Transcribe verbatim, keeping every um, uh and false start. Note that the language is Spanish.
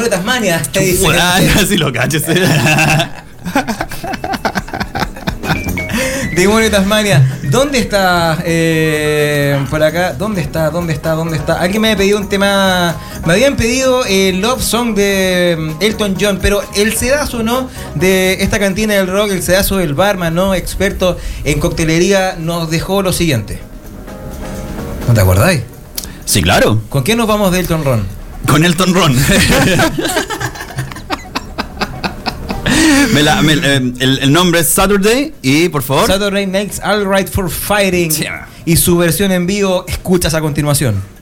de Tasmania. Te dice. Ah, sí lo cacho. Sí. Demonio de Tasmania. ¿Dónde está? Eh, por acá. ¿Dónde está? ¿Dónde está? ¿Dónde está? Alguien me había pedido un tema. Me habían pedido el Love Song de Elton John, pero el sedazo, ¿no? De esta cantina del rock, el sedazo del barman, ¿no? Experto en coctelería, nos dejó lo siguiente. ¿No te acordáis? Sí, claro. ¿Con quién nos vamos de Elton Ron? Con Elton Ron. me la, me, eh, el, el nombre es Saturday y por favor. Saturday Night's All Right for Fighting. Sí. Y su versión en vivo, escuchas a continuación.